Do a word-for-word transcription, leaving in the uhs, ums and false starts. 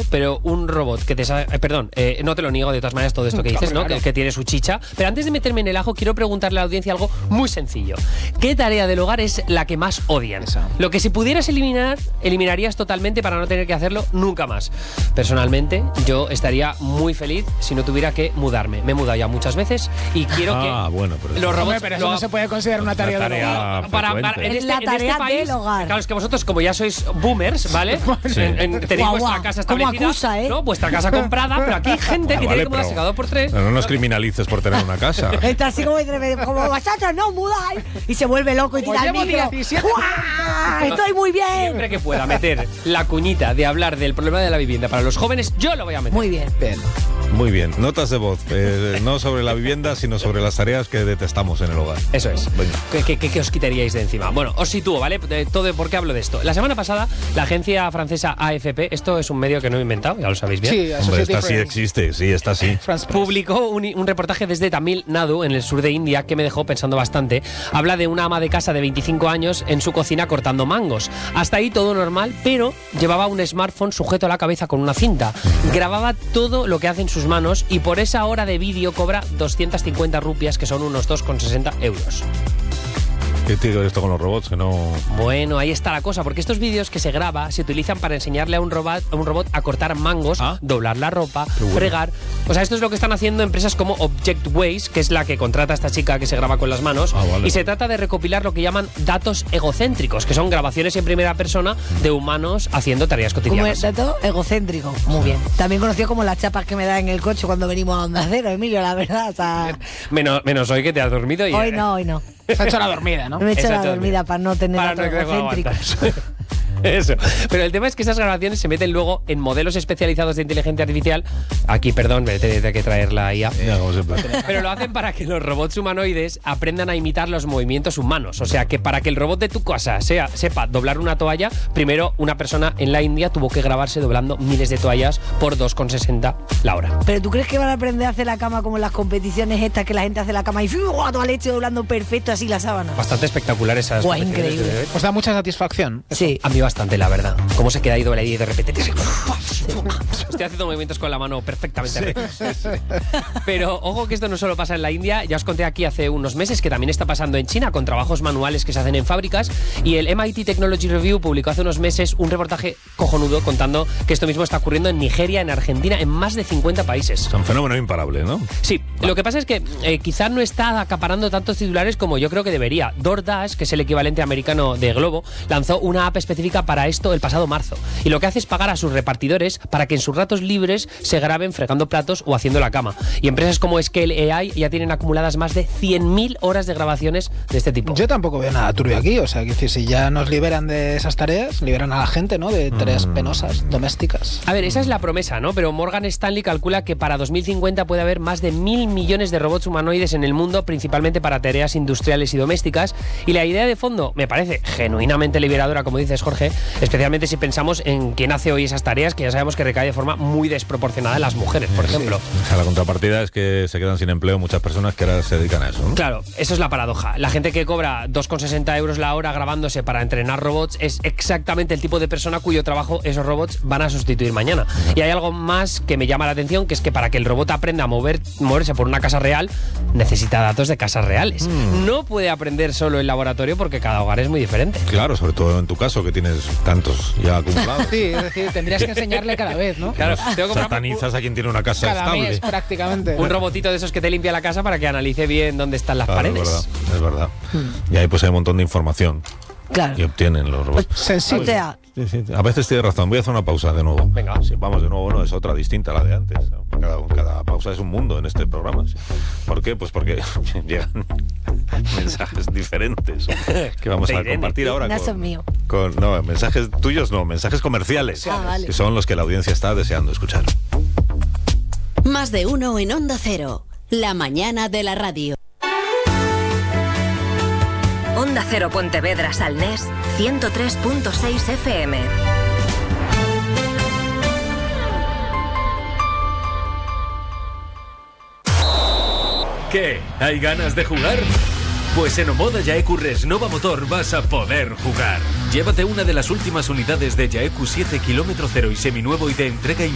pero un robot que te sabe... Eh, perdón, eh, no te lo niego de todas maneras todo esto que dices, ¿no? Que, que tiene su chicha. Pero antes de meterme en el ajo, quiero preguntarle a la audiencia algo muy sencillo. ¿Qué tarea del hogar es la que más odian? Esa. Lo que si pudieras eliminar, eliminarías totalmente para no tener que hacerlo nunca más. Personalmente, yo estaría muy feliz si no tuviera que mudarme. Me he mudado ya muchas veces y quiero ah, que Ah, bueno, pero, los robots, Hombre, pero eso lo, no se puede considerar una tarea, una tarea del hogar. Para, para, en, este, la tarea en este país, del hogar. claro, es que vosotros, como ya sois boomers, ¿vale? Sí. En, en, tenéis Guau, vuestra guau. casa ¿Cómo establecida, acusa, eh? ¿no? Vuestra casa comprada, pero aquí hay gente Ah, que vale, tiene como la pero- secador por tres. pero no nos criminalices por tener una casa. Está así como, como vosotros no mudáis y se vuelve loco y Pues tira el llevo micro. diecisiete. ¡Guau! Estoy muy bien. Siempre que pueda meter la cuñita de hablar del problema de la vivienda para los jóvenes, yo lo voy a meter. Muy bien. Bien. Muy bien, notas de voz, eh, no sobre la vivienda, sino sobre las tareas que detestamos en el hogar. Eso es. Venga. ¿Qué, qué, qué- qué os quitaríais de encima? Bueno, os sitúo, ¿vale? De todo, ¿por qué hablo de esto? La semana pasada, la agencia francesa A F P, esto es un medio que no he inventado, ya lo sabéis bien, Sí, Hombre, Associated esta sí Press. existe, sí, esta sí. France Press. publicó un, un reportaje desde Tamil Nadu, en el sur de India, que me dejó pensando bastante. Habla de una ama de casa de veinticinco años en su cocina cortando mangos. Hasta ahí todo normal, pero llevaba un smartphone sujeto a la cabeza con una cinta. Grababa todo lo que hace en sus manos y por esa hora de vídeo cobra doscientas cincuenta rupias, que son unos dos con sesenta euros. ¿Qué tiene que ver esto con los robots? Que no... Bueno, ahí está la cosa, porque estos vídeos que se graba se utilizan para enseñarle a un robot a, un robot a cortar mangos, Ah. doblar la ropa, bueno. fregar. O sea, esto es lo que están haciendo empresas como Objectways, que es la que contrata a esta chica que se graba con las manos. Ah, vale. Y se trata de recopilar lo que llaman datos egocéntricos, que son grabaciones en primera persona de humanos haciendo tareas Como cotidianas. el dato egocéntrico. Muy bien. También conocido como las chapas que me da en el coche cuando venimos a Onda Cero, Emilio, la verdad. O sea, Menos, menos hoy que te has dormido y... hoy no, hoy no. Se ha hecho la dormida, ¿no? Me he hecho la Exacto. dormida para no tener Para dato no tener que egocéntrico. aguantar. Eso. Pero el tema es que esas grabaciones se meten luego en modelos especializados de inteligencia artificial. Aquí, perdón, me tendré que traer la I A. Mira cómo siempre. Pero lo hacen para que los robots humanoides aprendan a imitar los movimientos humanos. O sea, que para que el robot de tu casa sea, sepa doblar una toalla, primero una persona en la India tuvo que grabarse doblando miles de toallas por dos con sesenta la hora. ¿Pero tú crees que van a aprender a hacer la cama como en las competiciones estas que la gente hace la cama y ¡fiu! A toda leche doblando perfecto así la sábana? Bastante espectacular esas. Buah, competiciones increíble. de bebé. ¿Os da mucha satisfacción? Sí. A mí bastante, la verdad. Cómo se queda ahí doble y de repente... Estoy haciendo movimientos con la mano perfectamente rectos. Pero ojo que esto no solo pasa en la India. Ya os conté aquí hace unos meses que también está pasando en China con trabajos manuales que se hacen en fábricas. Y el M I T Technology Review publicó hace unos meses un reportaje cojonudo contando que esto mismo está ocurriendo en Nigeria, en Argentina, en más de cincuenta países. Es un fenómeno imparable, ¿no? Sí, lo que pasa es que eh, quizás no está acaparando tantos titulares como yo creo que debería. DoorDash, que es el equivalente americano de Globo, lanzó una app específica para esto el pasado marzo. Y lo que hace es pagar a sus repartidores para que en sus ratos libres se graben fregando platos o haciendo la cama. Y empresas como Scale A I ya tienen acumuladas más de cien mil horas de grabaciones de este tipo. Yo tampoco veo nada turbio aquí, o sea, que decir, si ya nos liberan de esas tareas, liberan a la gente, ¿no? De tareas penosas, domésticas. A ver, esa es la promesa, ¿no? Pero Morgan Stanley calcula que para dos mil cincuenta puede haber más de mil millones de robots humanoides en el mundo, principalmente para tareas industriales y domésticas. Y la idea de fondo me parece genuinamente liberadora, como dices, Jorge, especialmente si pensamos en quién hace hoy esas tareas, que ya sabemos que recae de forma muy desproporcionada en las mujeres, por ejemplo. O sea, la contrapartida es que se quedan sin empleo muchas personas que ahora se dedican a eso, ¿no? Claro, eso es la paradoja. La gente que cobra dos con sesenta euros la hora grabándose para entrenar robots es exactamente el tipo de persona cuyo trabajo esos robots van a sustituir mañana. Y hay algo más que me llama la atención, que es que para que el robot aprenda a mover, moverse por una casa real, necesita datos de casas reales. Mm. No puede aprender solo en laboratorio porque cada hogar es muy diferente. Claro, sobre todo en tu caso, que tienes tantos ya acumulados. Sí, es decir, tendrías que enseñarle cada vez, ¿no? Claro, tengo que comprar Satanizas a quien tiene una casa Cada estable. mes, prácticamente. un robotito de esos que te limpia la casa para que analice bien dónde están las Claro, paredes. Es verdad, es verdad. Y ahí pues hay un montón de información Claro. que obtienen los robots. Sensible. O sea, Sí, sí, a veces tienes razón. Voy a hacer una pausa de nuevo. Venga. Sí, vamos de nuevo. Bueno, es otra distinta a la de antes. Cada, cada pausa es un mundo en este programa. Sí. ¿Por qué? Pues porque llegan mensajes diferentes que vamos De a Irene. compartir ahora. no son Con, míos. con, no, mensajes tuyos no, mensajes comerciales. Ah, vale. Que son los que la audiencia está deseando escuchar. Más de uno en Onda Cero. La mañana de la radio. Onda Cero Pontevedra Salnés, ciento tres punto seis F M. ¿Qué? ¿Hay ganas de jugar? Pues en Omoda Yaeku Resnova Motor vas a poder jugar. Llévate una de las últimas unidades de Yaeku siete kilómetro cero y seminuevo y de entrega